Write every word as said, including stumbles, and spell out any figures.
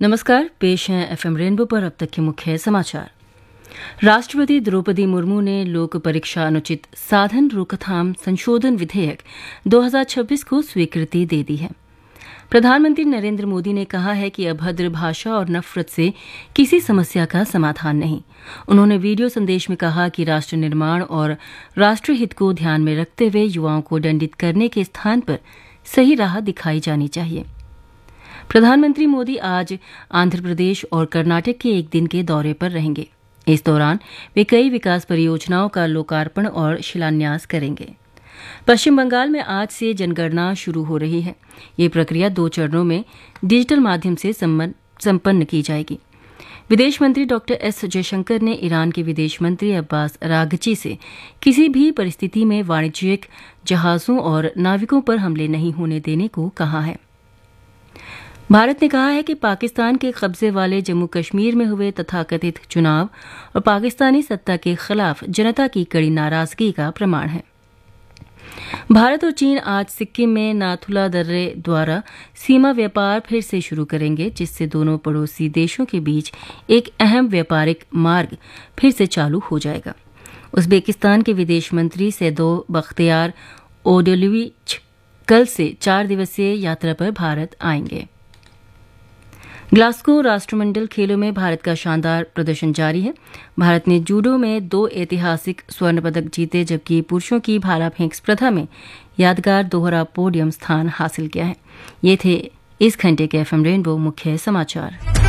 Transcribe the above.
नमस्कार, पेश हैं एफएम रेनबो पर अब तक के मुख्य समाचार। राष्ट्रपति द्रौपदी मुर्मू ने लोक परीक्षा अनुचित साधन रोकथाम संशोधन विधेयक दो हज़ार छब्बीस को स्वीकृति दे दी है। प्रधानमंत्री नरेंद्र मोदी ने कहा है कि अभद्र भाषा और नफरत से किसी समस्या का समाधान नहीं। उन्होंने वीडियो संदेश में कहा कि राष्ट्र निर्माण और राष्ट्रहित को ध्यान में रखते हुए युवाओं को दंडित करने के स्थान पर सही राह दिखाई जानी चाहिए। प्रधानमंत्री मोदी आज आंध्र प्रदेश और कर्नाटक के एक दिन के दौरे पर रहेंगे। इस दौरान वे कई विकास परियोजनाओं का लोकार्पण और शिलान्यास करेंगे। पश्चिम बंगाल में आज से जनगणना शुरू हो रही है। ये प्रक्रिया दो चरणों में डिजिटल माध्यम से संपन्न की जाएगी। विदेश मंत्री डॉक्टर एस जयशंकर ने ईरान के विदेश मंत्री अब्बास अरागची से किसी भी परिस्थिति में वाणिज्यिक जहाजों और नाविकों पर हमले नहीं होने देने को कहा है। भारत ने कहा है कि पाकिस्तान के कब्जे वाले जम्मू कश्मीर में हुए तथाकथित चुनाव और पाकिस्तानी सत्ता के खिलाफ जनता की कड़ी नाराजगी का प्रमाण है। भारत और चीन आज सिक्किम में नाथुला दर्रे द्वारा सीमा व्यापार फिर से शुरू करेंगे, जिससे दोनों पड़ोसी देशों के बीच एक अहम व्यापारिक मार्ग फिर से चालू हो जाएगा। उज्बेकिस्तान के विदेश मंत्री सैदो बख्तियार ओडोलिविच कल से चार दिवसीय यात्रा पर भारत आएंगे। ग्लासगो राष्ट्रमंडल खेलों में भारत का शानदार प्रदर्शन जारी है। भारत ने जूडो में दो ऐतिहासिक स्वर्ण पदक जीते, जबकि पुरुषों की भाला फेंक स्पर्धा में यादगार दोहरा पोडियम स्थान हासिल किया है। ये थे इस घंटे के एफएम रेनबो मुख्य समाचार।